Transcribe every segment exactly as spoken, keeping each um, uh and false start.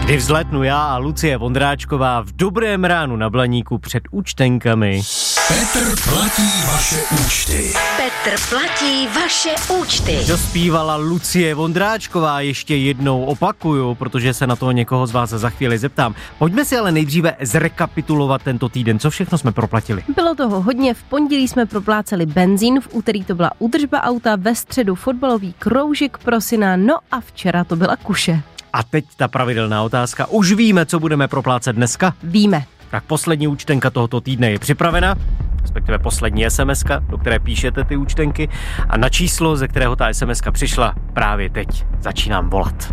Kdy vzletnu já a Lucie Vondráčková v dobrém ránu na Blaníku před účtenkami. Petr platí vaše účty. Petr platí vaše účty. Dospívala Lucie Vondráčková, ještě jednou opakuju, protože se na to někoho z vás za chvíli zeptám. Pojďme si ale nejdříve zrekapitulovat tento týden, co všechno jsme proplatili. Bylo toho hodně, v pondělí jsme propláceli benzín, v úterý to byla údržba auta, ve středu fotbalový kroužek pro syna, no a včera to byla kuše. A teď ta pravidelná otázka. Už víme, co budeme proplácet dneska? Víme. Tak poslední účtenka tohoto týdne je připravena, respektive poslední SMSka, do které píšete ty účtenky, a na číslo, ze kterého ta SMSka přišla, právě teď začínám volat.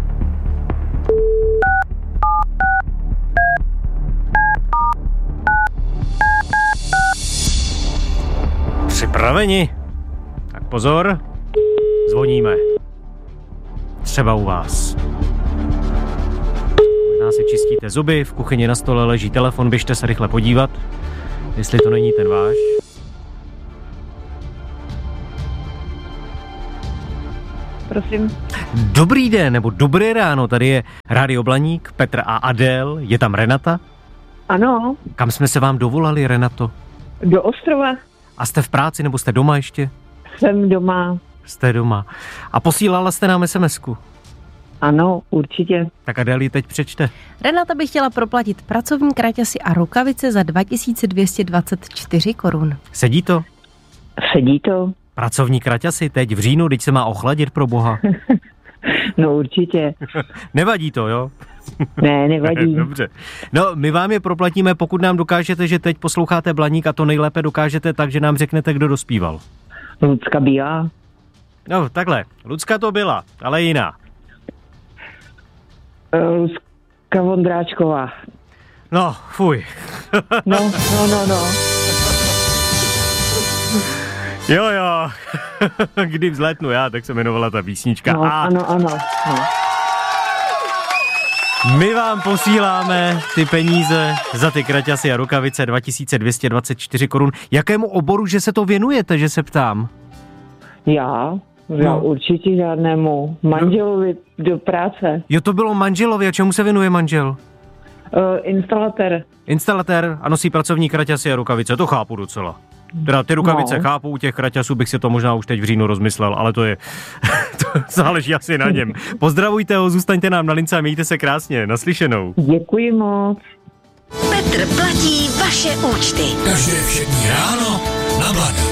Připraveni? Tak pozor, zvoníme. Třeba u vás. Možná si čistíte zuby, v kuchyni na stole leží telefon, běžte se rychle podívat, jestli to není ten váš. Prosím. Dobrý den, nebo dobré ráno, tady je Rádio Blaník, Petr a Adél, je tam Renata? Ano. Kam jsme se vám dovolali, Renato? Do Ostrova. A jste v práci, nebo jste doma ještě? Jsem doma. Jste doma. A posílala jste nám SMSku? Ano, určitě. Tak Adél ji teď přečte. Renata by chtěla proplatit pracovní kraťasy a rukavice za dva tisíce dvě stě dvacet čtyři korun. Sedí to? Sedí to? Pracovní kraťasy teď v říjnu, teď se má ochladit, pro boha. No určitě. Nevadí to, jo? Ne, nevadí. Dobře. No, my vám je proplatíme, pokud nám dokážete, že teď posloucháte Blaník, a to nejlépe dokážete tak, že nám řeknete, kdo dospíval. Lucka Bílá. No, takhle. Lucka to byla, ale jiná. Lucka Vondráčková. No, fuj. No, no, no, no. Jo, jo. Kdy vzlétnu já, tak se jmenovala ta písnička. No, a ano, ano. No. My vám posíláme ty peníze za ty kraťasy a rukavice dva tisíce dvě stě dvacet čtyři korun. Jakému oboru, že se to věnujete, že se ptám? Já? Já No. určitě žádnému manželovi do práce. Jo, to bylo manželovi. A čemu se věnuje manžel? Uh, instalatér. Instalatér a nosí pracovní kraťasy a rukavice. To chápu docela. Teda ty rukavice No. chápu, u těch kraťasů bych si to možná už teď v říjnu rozmyslel, ale to je, to záleží asi na něm. Pozdravujte ho, zůstaňte nám na lince a mějte se krásně. Naslyšenou. Děkuji moc. Petr platí vaše účty. Každé všední ráno na Blaník.